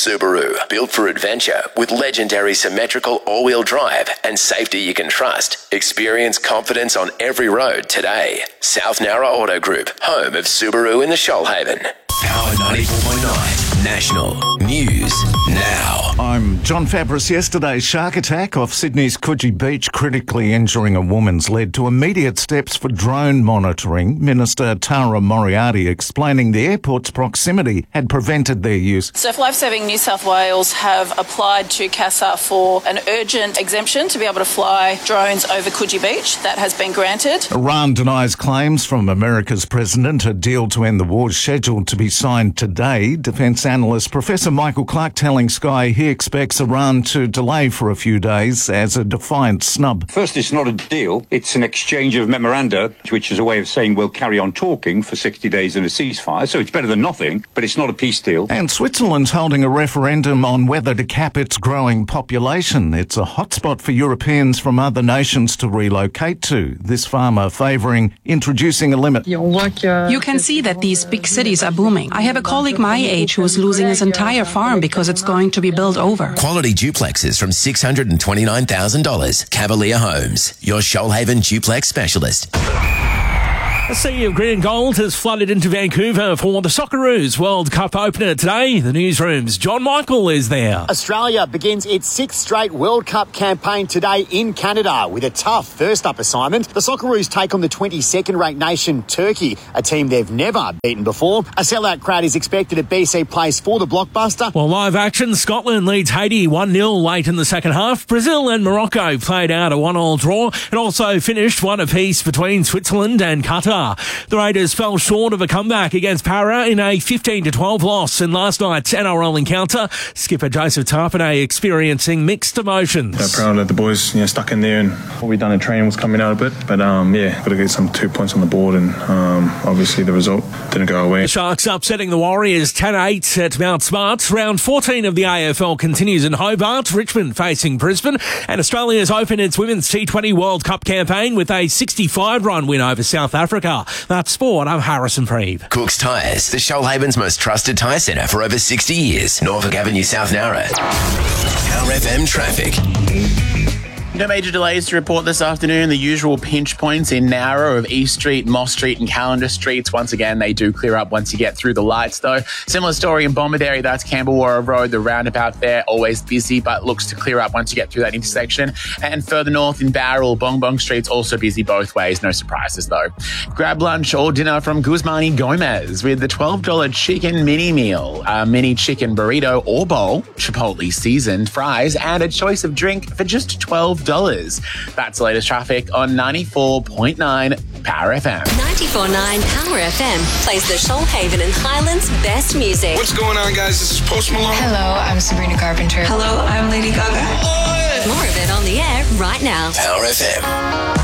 Subaru, built for adventure with legendary symmetrical all-wheel drive and safety you can trust. Experience confidence on every road today. South Nowra Auto Group, home of Subaru in the Shoalhaven. Power 94.9 National News Now. I'm John Fabris. Yesterday's shark attack off Sydney's Coogee Beach critically injuring a woman's led to immediate steps for drone monitoring. Minister Tara Moriarty explaining the airport's proximity had prevented their use. Surf Lifesaving New South Wales have applied to CASA for an urgent exemption to be able to fly drones over Coogee Beach. That has been granted. Iran denies claims from America's president. A deal to end the war is scheduled to be signed today. Defence analyst Professor Michael Clark telling Sky he expects Iran to delay for a few days as a defiant snub. First, it's not a deal. It's an exchange of memoranda, which is a way of saying we'll carry on talking for 60 days in a ceasefire. So it's better than nothing, but it's not a peace deal. And Switzerland's holding a referendum on whether to cap its growing population. It's a hotspot for Europeans from other nations to relocate to. This farmer favouring introducing a limit. You can see that these big cities are booming. I have a colleague my age who is losing his entire farm because it's going to be built over. Quality duplexes from $629,000. Cavalier Homes, your Shoalhaven duplex specialist. A sea of green and gold has flooded into Vancouver for the Socceroos World Cup opener today. The newsroom's John Michael is there. Australia begins its sixth straight World Cup campaign today in Canada with a tough first-up assignment. The Socceroos take on the 22nd-ranked nation Turkey, a team they've never beaten before. A sellout crowd is expected at BC Place for the blockbuster. Well, live action, Scotland leads Haiti 1-0 late in the second half. Brazil and Morocco played out a 1-1 draw and also finished one apiece between Switzerland and Qatar. The Raiders fell short of a comeback against Para in a 15-12 loss in last night's NRL encounter. Skipper Joseph Tarpanay experiencing mixed emotions. Proud that the boys stuck in there and what we've done in training was coming out a bit. But got to get some 2 points on the board and obviously the result didn't go away. The Sharks upsetting the Warriors 10-8 at Mount Smart. Round 14 of the AFL continues in Hobart. Richmond facing Brisbane. And Australia's opened its Women's T20 World Cup campaign with a 65-run win over South Africa. That's sport. I'm Harrison Preeve. Cook's Tyres, the Shoalhaven's most trusted tyre centre for over 60 years. Norfolk Avenue, South Nowra. Power FM traffic. No major delays to report this afternoon. The usual pinch points in Nowra of East Street, Moss Street and Callender Streets. Once again, they do clear up once you get through the lights, though. Similar story in Bomaderry. That's Campbellwarra Road. The roundabout there, always busy, but looks to clear up once you get through that intersection. And further north in Bowral, Bong Bong Street's also busy both ways. No surprises, though. Grab lunch or dinner from Guzmani Gomez with the $12 chicken mini meal, a mini chicken burrito or bowl, Chipotle seasoned fries, and a choice of drink for just $12. That's the latest traffic on 94.9 Power FM. 94.9 Power FM plays the Shoalhaven and Highlands best music. What's going on, guys? This is Post Malone. Hello, I'm Sabrina Carpenter. Hello, I'm Lady Gaga. More of it on the air right now. Power FM.